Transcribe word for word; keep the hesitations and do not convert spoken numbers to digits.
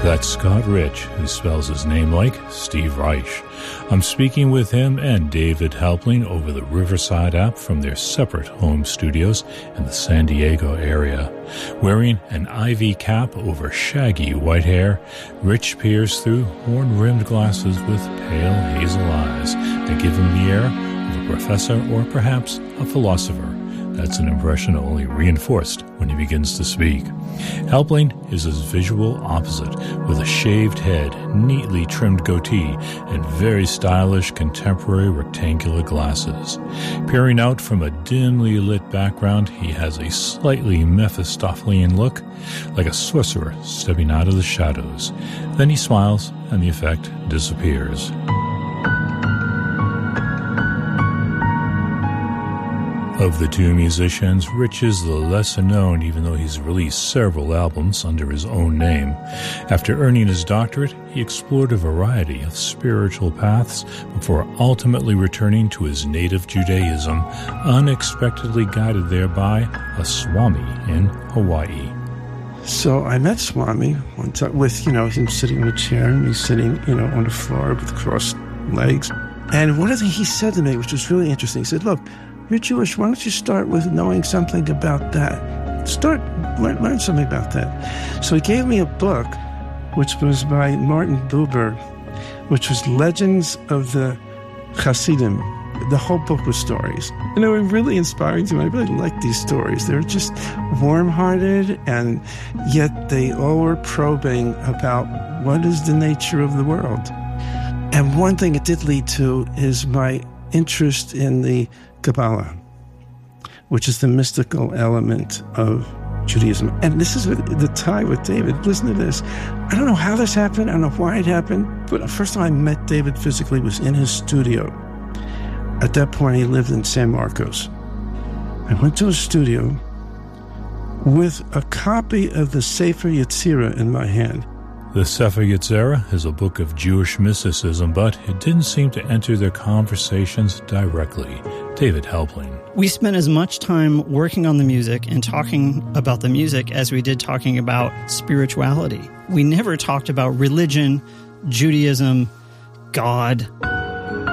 That's Scott Rich, who spells his name like Steve Reich. I'm speaking with him and David Halpling over the Riverside app from their separate home studios in the San Diego area. Wearing an ivy cap over shaggy white hair, Rich peers through horn-rimmed glasses with pale hazel eyes that give him the air of a professor or perhaps a philosopher. That's an impression only reinforced when he begins to speak. Halpling is his visual opposite, with a shaved head, neatly trimmed goatee, and very stylish contemporary rectangular glasses. Peering out from a dimly lit background, he has a slightly Mephistophelian look, like a sorcerer stepping out of the shadows. Then he smiles, and the effect disappears. Of the two musicians, Rich is the lesser known, even though he's released several albums under his own name. After earning his doctorate, he explored a variety of spiritual paths before ultimately returning to his native Judaism, unexpectedly guided there by a Swami in Hawaii. So I met Swami one time with, you know, him sitting in a chair and me sitting, you know, on the floor with crossed legs. And one of the things he said to me, which was really interesting, he said, look, you're Jewish, why don't you start with knowing something about that? Start, learn, learn something about that. So he gave me a book, which was by Martin Buber, which was Legends of the Hasidim. The whole book was stories. And they were really inspiring to me. I really liked these stories. They were just warm-hearted, and yet they all were probing about what is the nature of the world. And one thing it did lead to is my interest in the Kabbalah, which is the mystical element of Judaism. And this is the tie with David. Listen to this. I don't know how this happened. I don't know why it happened. But the first time I met David physically was in his studio. At that point, he lived in San Marcos. I went to his studio with a copy of the Sefer Yetzirah in my hand. The Sefer Yetzirah is a book of Jewish mysticism, but it didn't seem to enter their conversations directly. David Halpling. We spent as much time working on the music and talking about the music as we did talking about spirituality. We never talked about religion, Judaism, God.